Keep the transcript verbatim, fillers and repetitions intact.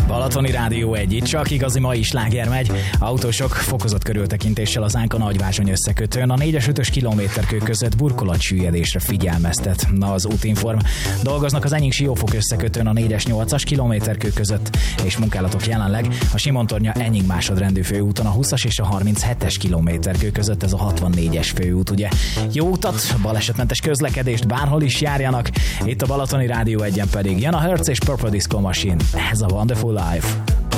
Balatoni Rádió egy, itt csak igazi mai sláger megy. Autósok fokozott körültekintéssel az Ánka Nagyvázsony összekötőn a négyes ötös kilométerkő között burkolatsüllyedésre figyelmeztet. Na az Útinform. Dolgoznak az Enying-Siófok összekötőn a négyes nyolcas kilométerkő között, és munkálatok jelenleg a Simontornya Enying másodrendű főúton a húszas és a harminchetes kilométerkő között, ez a hatvannégyes főút, ugye. Jó utat, balesetmentes közlekedést, bárhol is járjanak. Itt a Balatoni Rádió egyen pedig jön a Hertz és Purple Disco Machine. Ez a Wonderful Life.